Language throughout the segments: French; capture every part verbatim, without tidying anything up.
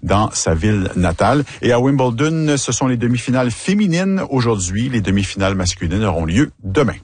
dans sa ville natale. Et à Wimbledon, ce sont les demi-finales féminines aujourd'hui. Les demi-finales masculines auront lieu demain.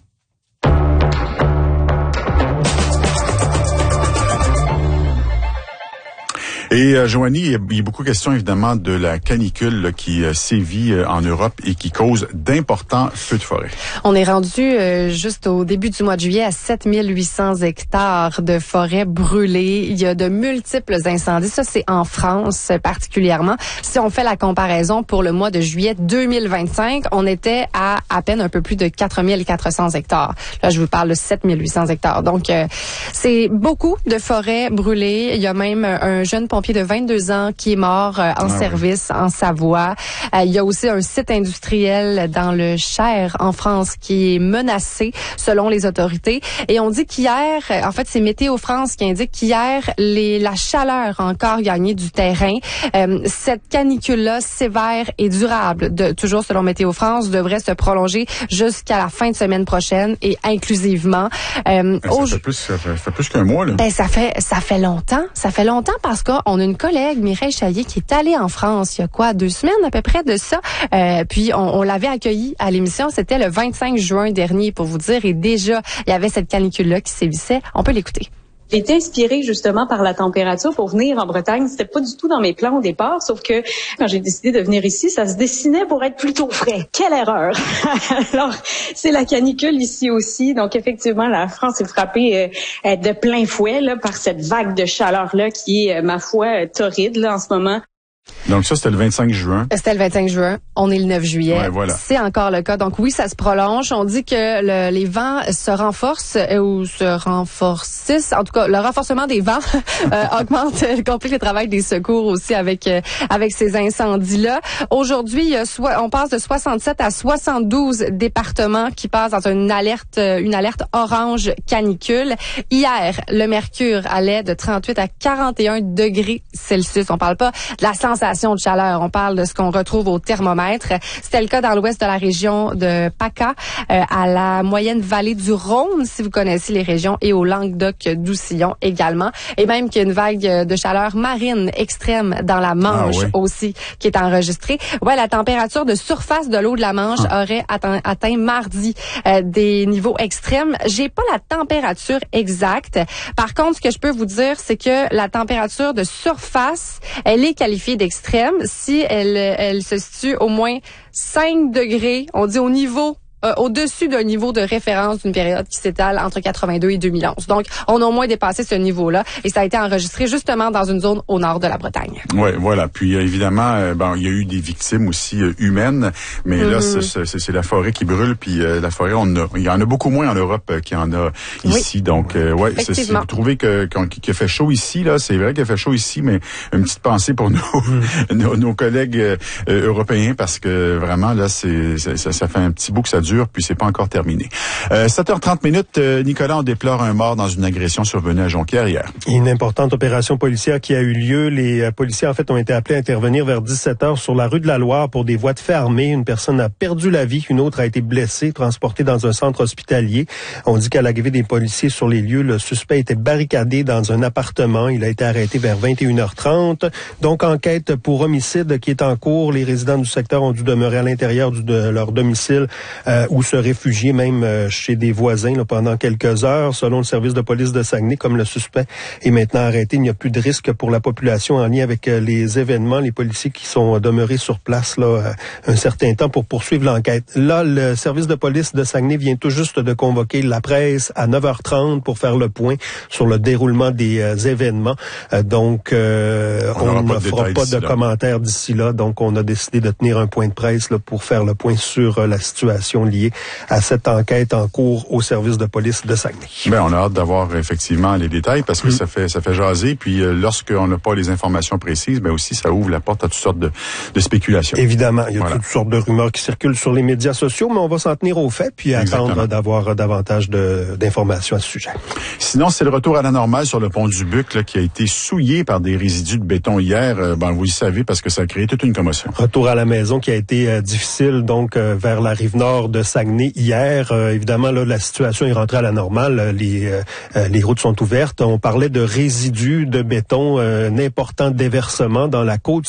Et euh, Joanie, il y a beaucoup de questions évidemment de la canicule là, qui euh, sévit euh, en Europe et qui cause d'importants feux de forêt. On est rendu euh, juste au début du mois de juillet à sept mille huit cents hectares de forêts brûlées. Il y a de multiples incendies. Ça, c'est en France particulièrement. Si on fait la comparaison pour le mois de juillet deux mille vingt-cinq, on était à à peine un peu plus de quatre mille quatre cents hectares. Là, je vous parle de sept mille huit cents hectares. Donc, euh, c'est beaucoup de forêts brûlées. Il y a même un jeune pompier de vingt-deux ans qui est mort euh, en ah service oui. en Savoie. Euh, il y a aussi un site industriel dans le Cher en France qui est menacé selon les autorités. Et on dit qu'hier, en fait, c'est Météo France qui indique qu'hier, les, la chaleur a encore gagné du terrain. Euh, cette canicule-là, sévère et durable, de, toujours selon Météo France, devrait se prolonger jusqu'à la fin de semaine prochaine et inclusivement. Euh, ben, ça, fait plus, ça, fait, ça fait plus qu'un mois, là. Ben, ça fait, ça fait longtemps. Ça fait longtemps parce qu'on On a une collègue, Mireille Chaillet, qui est allée en France il y a quoi, deux semaines à peu près de ça. Euh, puis on, on l'avait accueillie à l'émission. C'était le vingt-cinq juin dernier, pour vous dire. Et déjà, il y avait cette canicule-là qui sévissait. On peut l'écouter. J'ai été inspirée justement par la température pour venir en Bretagne. C'était pas du tout dans mes plans au départ, sauf que quand j'ai décidé de venir ici, ça se dessinait pour être plutôt frais. Quelle erreur! Alors, c'est la canicule ici aussi. Donc, effectivement, la France est frappée euh, de plein fouet là, par cette vague de chaleur-là qui est, ma foi, torride là, en ce moment. Donc ça, c'était le vingt-cinq juin. C'était le vingt-cinq juin. On est le neuf juillet. Ouais, voilà. C'est encore le cas. Donc oui, ça se prolonge. On dit que le, les vents se renforcent euh, ou se renforcissent. En tout cas, le renforcement des vents euh, augmente, complique le travail des secours aussi avec euh, avec ces incendies-là. Aujourd'hui, il y a so- on passe de soixante-sept à soixante-douze départements qui passent dans une alerte une alerte orange canicule. Hier, le mercure allait de trente-huit à quarante et un degrés Celsius. On parle pas de la sensation de chaleur. On parle de ce qu'on retrouve au thermomètre. C'était le cas dans l'ouest de la région de PACA, euh, à la moyenne vallée du Rhône, si vous connaissez les régions, et au Languedoc-Roussillon également. Et même qu'il y a une vague de chaleur marine extrême dans la Manche ah, oui. aussi, qui est enregistrée. Ouais, la température de surface de l'eau de la Manche ah. aurait atteint, atteint mardi euh, des niveaux extrêmes. J'ai pas la température exacte. Par contre, ce que je peux vous dire, c'est que la température de surface, elle est qualifiée d'extrême si elle, elle se situe au moins cinq degrés, on dit au niveau Euh, au-dessus d'un niveau de référence d'une période qui s'étale entre quatre-vingt-deux et deux mille onze. Donc, on a au moins dépassé ce niveau-là et ça a été enregistré justement dans une zone au nord de la Bretagne. Oui, voilà. Puis euh, évidemment, euh, bon, il y a eu des victimes aussi euh, humaines, mais mm-hmm. là, c'est, c'est, c'est la forêt qui brûle. Puis euh, la forêt, on a, il y en a beaucoup moins en Europe euh, qu'il y en a ici. Oui. Donc, euh, ouais, c'est, c'est, vous trouvez que qu'il fait chaud ici là, c'est vrai qu'il fait chaud ici, mais une petite pensée pour nos mm. nos, nos collègues euh, européens parce que vraiment là, c'est ça, ça fait un petit bout que ça dure. Puis c'est pas encore terminé. Euh, sept heures trente minutes, euh, Nicolas, on déplore un mort dans une agression survenue à Jonquière hier. Une importante opération policière qui a eu lieu. Les euh, policiers, en fait, ont été appelés à intervenir vers dix-sept heures sur la rue de la Loire pour des voies de fait armées. Une personne a perdu la vie, une autre a été blessée, transportée dans un centre hospitalier. On dit qu'à l'arrivée des policiers sur les lieux, le suspect était barricadé dans un appartement. Il a été arrêté vers vingt et une heures trente. Donc, enquête pour homicide qui est en cours. Les résidents du secteur ont dû demeurer à l'intérieur du, de leur domicile euh, ou se réfugier même euh, chez des voisins là, pendant quelques heures. Selon le service de police de Saguenay, comme le suspect est maintenant arrêté, il n'y a plus de risque pour la population en lien avec euh, les événements. Les policiers qui sont demeurés sur place là euh, un certain temps pour poursuivre l'enquête. Là, le service de police de Saguenay vient tout juste de convoquer la presse à neuf heures trente pour faire le point sur le déroulement des euh, événements. Euh, donc, euh, on, on ne fera pas de, pas de commentaires d'ici là. Donc, on a décidé de tenir un point de presse là, pour faire le point sur euh, la situation liée à cette enquête en cours au service de police de Saguenay. Ben, on a hâte d'avoir effectivement les détails parce que mmh. ça fait ça fait jaser. Puis euh, lorsqu'on n'a pas les informations précises, ben aussi ça ouvre la porte à toutes sortes de, de spéculations. Évidemment, il y a voilà. toutes sortes de rumeurs qui circulent sur les médias sociaux, mais on va s'en tenir aux faits puis Exactement. attendre d'avoir davantage de, d'informations à ce sujet. Sinon, c'est le retour à la normale sur le pont du Buc là, qui a été souillé par des résidus de béton hier. Euh, ben vous le savez parce que ça a créé toute une commotion. Retour à la maison qui a été euh, difficile donc euh, vers la rive nord de Saguenay hier. Euh, évidemment, là, la situation est rentrée à la normale. Les, euh, les routes sont ouvertes. On parlait de résidus de béton, euh, un important déversement dans la côte